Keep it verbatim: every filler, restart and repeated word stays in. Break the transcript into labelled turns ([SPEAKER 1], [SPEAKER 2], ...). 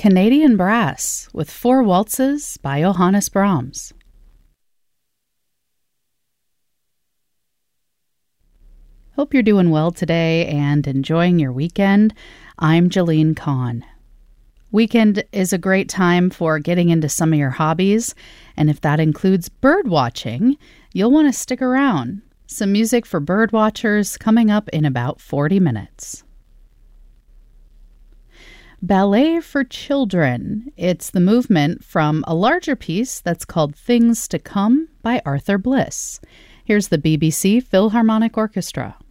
[SPEAKER 1] Canadian Brass with Four Waltzes by Johannes Brahms. Hope you're doing well today and enjoying your weekend. I'm Jolene Kahn. Weekend is a great time for getting into some of your hobbies, and if that includes bird watching, you'll want to stick around. Some music for bird watchers coming up in about forty minutes. Ballet for Children. It's the movement from a larger piece that's called Things to Come by Arthur Bliss. Here's the B B C Philharmonic Orchestra.